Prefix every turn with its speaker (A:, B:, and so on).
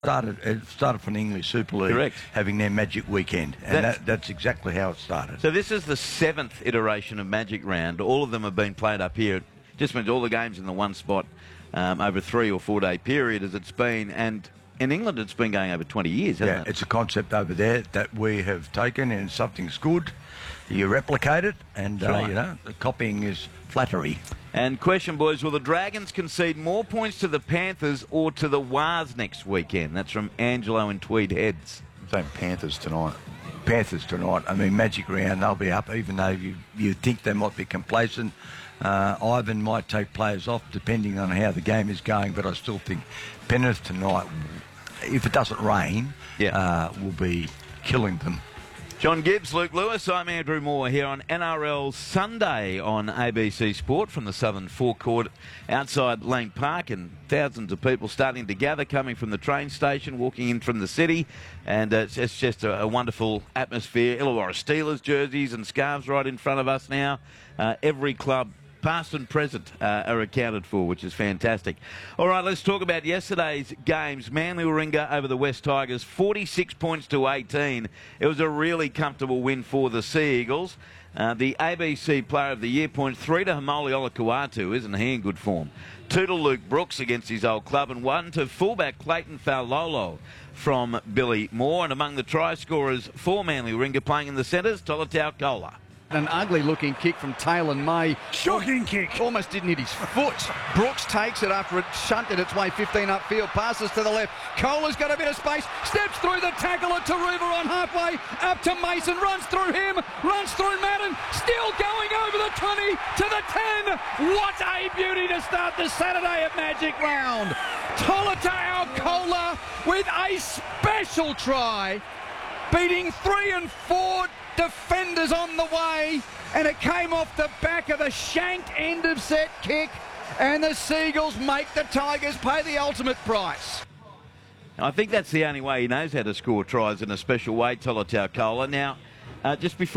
A: It started from the English Super League,
B: Correct,
A: having their Magic Weekend, and that's exactly how it started.
B: So this is the 7th iteration of Magic Round. All of them have been played up here. It just means all the games in the one spot over a 3 or 4 day period as it's been, and in England it's been going over 20 years, hasn't it?
A: It's a concept over there that we have taken, and something's good, you replicate it, and the copying is flattery.
B: And question, boys, will the Dragons concede more points to the Panthers or to the Wars next weekend? That's from Angelo in Tweed Heads.
C: I'm saying Panthers tonight.
A: Panthers tonight. I mean, Magic Round, they'll be up, even though you think they might be complacent. Ivan might take players off depending on how the game is going, but I still think Penrith tonight, if it doesn't rain, will be killing them.
B: John Gibbs, Luke Lewis, I'm Andrew Moore here on NRL Sunday on ABC Sport from the Southern Forecourt outside Lane Park, and thousands of people starting to gather, coming from the train station, walking in from the city, and it's just a wonderful atmosphere. Illawarra Steelers jerseys and scarves right in front of us now. Every club, past and present, are accounted for, which is fantastic. All right, let's talk about yesterday's games. Manly Warringah over the West Tigers, 46 points to 18. It was a really comfortable win for the Sea Eagles. The ABC Player of the Year points 3 to Hamoli Olakuatu, isn't he in good form? 2 to Luke Brooks against his old club, and 1 to fullback Clayton Faulolo from Billy Moore. And among the try scorers for Manly Warringah playing in the centres, Tolutau Koula.
D: An ugly-looking kick from Taylor May.
E: Shocking kick.
D: Almost didn't hit his foot. Brooks takes it after it shunted its way 15 upfield. Passes to the left. Cola's got a bit of space. Steps through the tackle at Taruva on halfway. Up to Mason. Runs through him. Runs through Madden. Still going over the 20 to the 10. What a beauty to start the Saturday at Magic Round. Tolutau Koula with a special try. Beating 3 and 4 defenders on the way, and it came off the back of a shanked end of set kick, and the Seagulls make the Tigers pay the ultimate price.
B: I think that's the only way he knows how to score tries in a special way, Tolutau Koula. Now, just before